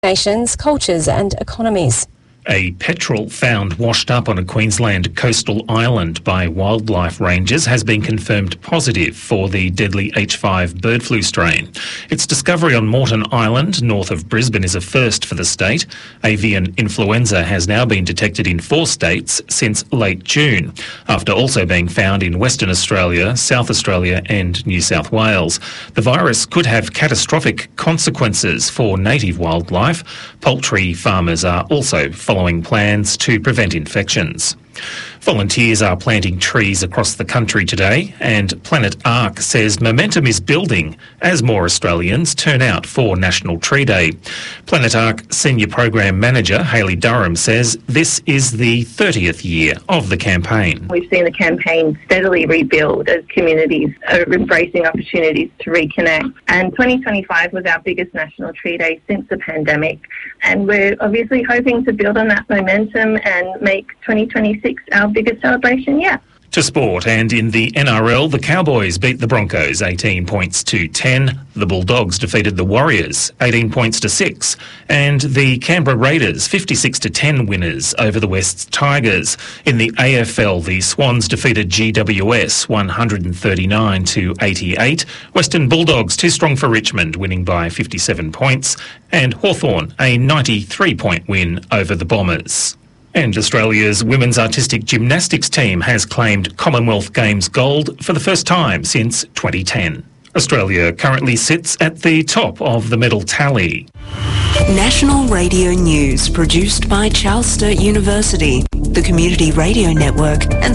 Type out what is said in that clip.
nations, cultures and economies. A petrel found washed up on a Queensland coastal island by wildlife rangers has been confirmed positive for the deadly H5 bird flu strain. Its discovery on Moreton Island, north of Brisbane, is a first for the state. Avian influenza has now been detected in 4 states since late June, after also being found in Western Australia, South Australia and New South Wales. The virus could have catastrophic consequences for native wildlife. Poultry farmers are also following plans to prevent infections. Volunteers are planting trees across the country today, and Planet Ark says momentum is building as more Australians turn out for National Tree Day. Planet Ark Senior Program Manager Hayley Durham says this is the 30th year of the campaign. We've seen the campaign steadily rebuild as communities are embracing opportunities to reconnect. And 2025 was our biggest National Tree Day since the pandemic. And we're obviously hoping to build on that momentum and make 2026 our biggest celebration yet. To sport, and in the NRL, the Cowboys beat the Broncos 18 points to 10. The Bulldogs defeated the Warriors 18 points to 6. And the Canberra Raiders 56 to 10 winners over the West Tigers. In the AFL, the Swans defeated GWS 139 to 88. Western Bulldogs too strong for Richmond, winning by 57 points. And Hawthorn a 93-point win over the Bombers. And Australia's women's artistic gymnastics team has claimed Commonwealth Games gold for the first time since 2010. Australia currently sits at the top of the medal tally. National Radio News, produced by Charles Sturt University, the Community Radio Network and